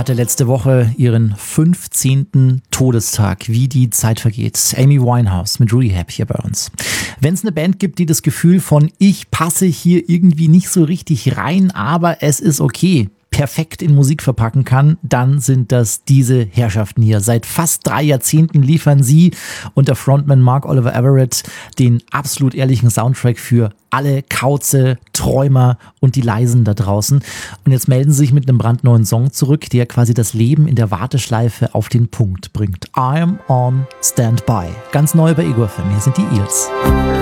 hatte letzte Woche ihren 15. Todestag, wie die Zeit vergeht. Amy Winehouse mit Rehab hier bei uns. Wenn es eine Band gibt, die das Gefühl von ich passe hier irgendwie nicht so richtig rein, aber es ist okay, perfekt in Musik verpacken kann, dann sind das diese Herrschaften hier. Seit fast 3 Jahrzehnten liefern sie und der Frontman Mark Oliver Everett den absolut ehrlichen Soundtrack für alle Kauze, Träumer und die Leisen da draußen. Und jetzt melden sie sich mit einem brandneuen Song zurück, der quasi das Leben in der Warteschleife auf den Punkt bringt. I'm on Standby. Ganz neu bei Ego FM. Hier sind die Eels.